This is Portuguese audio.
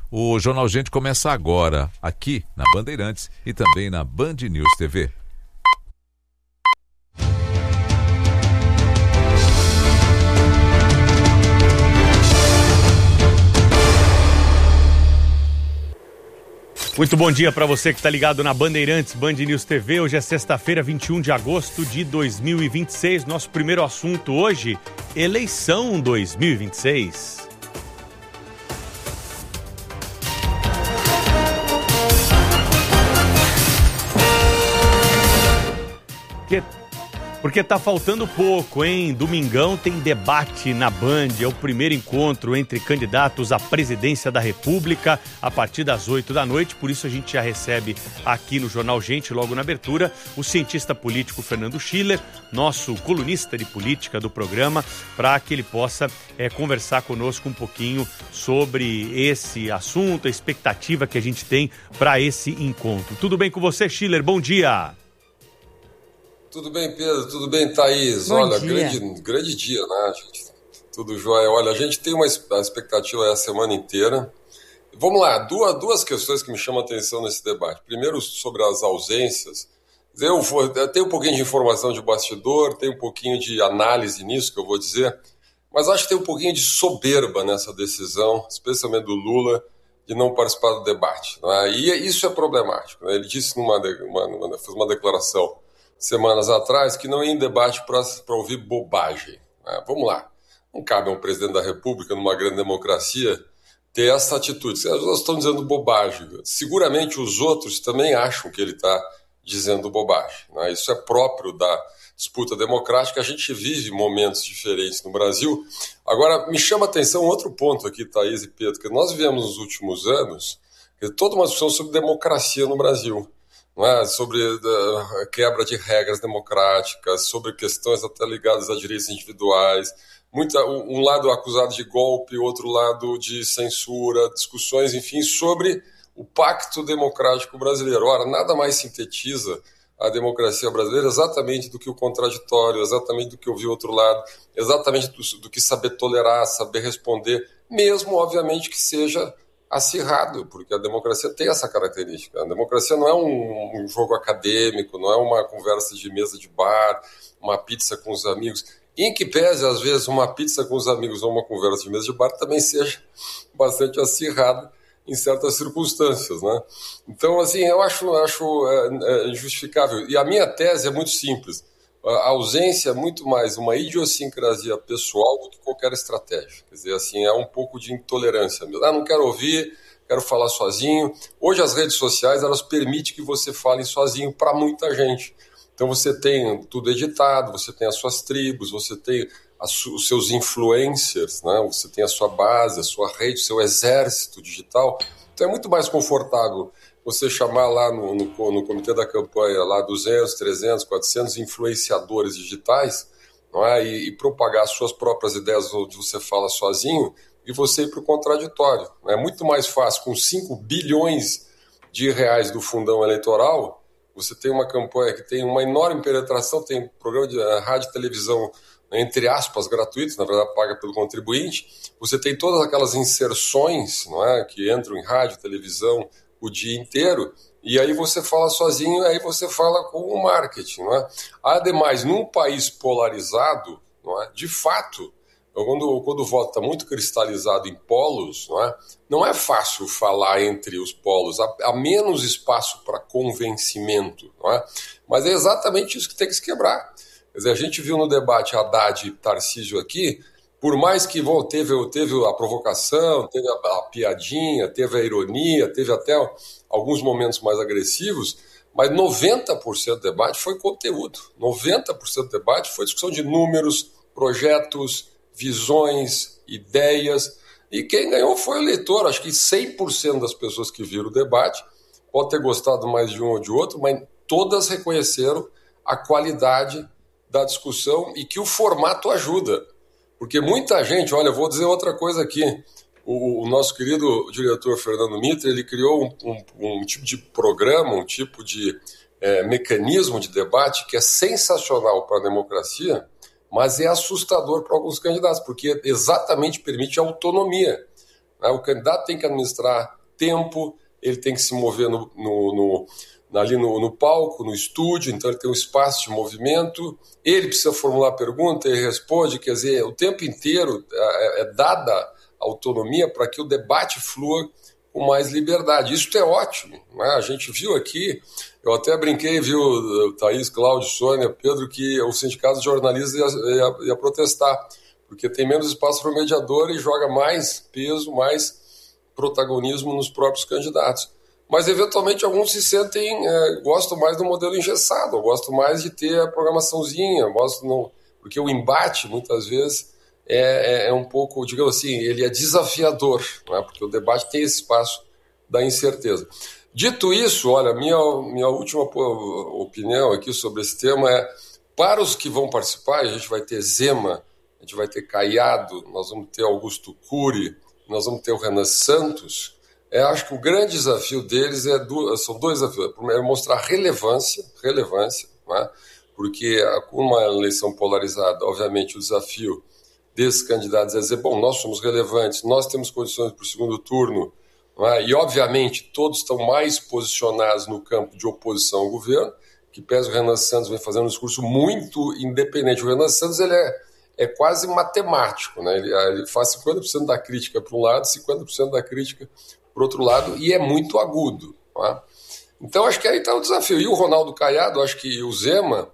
O Jornal Gente começa agora, aqui na Bandeirantes e também na Band News TV. Muito bom dia para você que está ligado na Bandeirantes, Band News TV. Hoje é sexta-feira, 21 de agosto de 2026. Nosso primeiro assunto hoje, eleição 2026. Porque tá faltando pouco, hein? Domingão tem debate na Band, é o primeiro encontro entre candidatos à presidência da República a partir das 8 da noite, por isso a gente já recebe aqui no Jornal Gente, logo na abertura, o cientista político Fernando Schiller, nosso colunista de política do programa, para que ele possa conversar conosco um pouquinho sobre esse assunto, a expectativa que a gente tem para esse encontro. Tudo bem com você, Schiller? Bom dia! Tudo bem, Pedro? Tudo bem, Thaís? Bom Olha, dia. grande dia, né, gente? Tudo jóia. Olha, a gente tem uma expectativa a semana inteira. Vamos lá, duas questões que me chamam a atenção nesse debate. Primeiro, sobre as ausências. Eu tenho um pouquinho de informação de bastidor, tenho um pouquinho de análise nisso que eu vou dizer, mas acho que tem um pouquinho de soberba nessa decisão, especialmente do Lula, de não participar do debate, né? E isso é problemático, né? Ele disse fez uma declaração semanas atrás, que não ia em debate para ouvir bobagem. Vamos lá. Não cabe a um presidente da República, numa grande democracia, ter essa atitude. Nós estamos dizendo bobagem. Seguramente os outros também acham que ele está dizendo bobagem. Isso é próprio da disputa democrática. A gente vive momentos diferentes no Brasil. Agora, me chama a atenção outro ponto aqui, Thaís e Pedro, que nós vivemos nos últimos anos toda uma discussão sobre democracia no Brasil. Sobre a quebra de regras democráticas, sobre questões até ligadas a direitos individuais, um lado acusado de golpe, outro lado de censura, discussões, enfim, sobre o pacto democrático brasileiro. Ora, nada mais sintetiza a democracia brasileira exatamente do que o contraditório, exatamente do que ouvir o outro lado, exatamente do que saber tolerar, saber responder, mesmo, obviamente, que seja acirrado, porque a democracia tem essa característica. A democracia não é um jogo acadêmico, não é uma conversa de mesa de bar, uma pizza com os amigos, em que pese, às vezes, uma pizza com os amigos ou uma conversa de mesa de bar também seja bastante acirrada em certas circunstâncias, né? Então, assim, eu acho injustificável. E a minha tese é muito simples. A ausência é muito mais uma idiosincrasia pessoal do que qualquer estratégia. Quer dizer, assim, é um pouco de intolerância mesmo. Não quero ouvir, quero falar sozinho. Hoje as redes sociais, elas permitem que você fale sozinho para muita gente. Então você tem tudo editado, você tem as suas tribos, você tem os seus influencers, né? Você tem a sua base, a sua rede, o seu exército digital. Então é muito mais confortável você chamar lá no comitê da campanha lá 200, 300, 400 influenciadores digitais, não é? E propagar suas próprias ideias onde você fala sozinho e você ir para o contraditório. É muito mais fácil, com 5 bilhões de reais do fundão eleitoral, você tem uma campanha que tem uma enorme penetração, tem programa de rádio e televisão, entre aspas, gratuito, na verdade paga pelo contribuinte, você tem todas aquelas inserções, não é? Que entram em rádio, televisão, o dia inteiro, e aí você fala sozinho, aí você fala com o marketing, não é? Ademais, num país polarizado, não é? De fato, quando o voto está muito cristalizado em polos, não é fácil falar entre os polos, há menos espaço para convencimento, não é? Mas é exatamente isso que tem que se quebrar. Quer dizer, a gente viu no debate Haddad e Tarcísio aqui, por mais que teve a provocação, teve a piadinha, teve a ironia, teve até alguns momentos mais agressivos, mas 90% do debate foi conteúdo. 90% do debate foi discussão de números, projetos, visões, ideias. E quem ganhou foi o eleitor. Acho que 100% das pessoas que viram o debate, pode ter gostado mais de um ou de outro, mas todas reconheceram a qualidade da discussão e que o formato ajuda. Porque muita gente, olha, eu vou dizer outra coisa aqui, o nosso querido diretor Fernando Mitre, ele criou um tipo de programa, um tipo de mecanismo de debate que é sensacional para a democracia, mas é assustador para alguns candidatos, porque exatamente permite autonomia. O candidato tem que administrar tempo, ele tem que se mover ali no palco, no estúdio, então ele tem um espaço de movimento, ele precisa formular pergunta, ele responde, quer dizer, o tempo inteiro é dada autonomia para que o debate flua com mais liberdade. Isso é ótimo, né? A gente viu aqui, eu até brinquei, viu, Thaís, Cláudio, Sônia, Pedro, que o sindicato de jornalistas ia protestar, porque tem menos espaço para o mediador e joga mais peso, mais protagonismo nos próprios candidatos. Mas, eventualmente, alguns se sentem, gostam mais do modelo engessado, gostam mais de ter a programaçãozinha, porque o embate, muitas vezes, é um pouco, digamos assim, ele é desafiador, né? Porque o debate tem esse espaço da incerteza. Dito isso, olha, minha última opinião aqui sobre esse tema é, para os que vão participar, a gente vai ter Zema, a gente vai ter Caiado, nós vamos ter Augusto Cury, nós vamos ter o Renan Santos. Acho que o grande desafio deles são dois desafios. Primeiro, mostrar relevância, né? Porque com uma eleição polarizada, obviamente, o desafio desses candidatos é dizer, bom, nós somos relevantes, nós temos condições para o segundo turno, né? E, obviamente, todos estão mais posicionados no campo de oposição ao governo, que pese o Renan Santos vem fazendo um discurso muito independente. O Renan Santos ele é quase matemático, né? Ele faz 50% da crítica para um lado, 50% da crítica por outro lado, e é muito agudo. Tá? Então, acho que aí está o desafio. E o Ronaldo Caiado, acho que o Zema,